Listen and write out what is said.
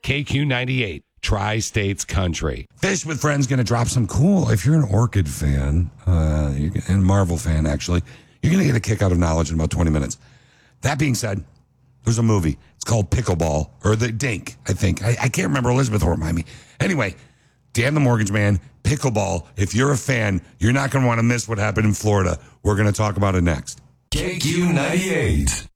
KQ98, Tri-States Country. Fish with Friends going to drop some cool. If you're an Orchid fan, and Marvel fan, actually, you're going to get a kick out of knowledge in about 20 minutes. That being said, there's a movie. It's called Pickleball, or The Dink, I think. I can't remember. Elizabeth will remind me. Anyway, Dan the Mortgage Man, Pickleball. If you're a fan, you're not going to want to miss what happened in Florida. We're going to talk about it next. KQ98.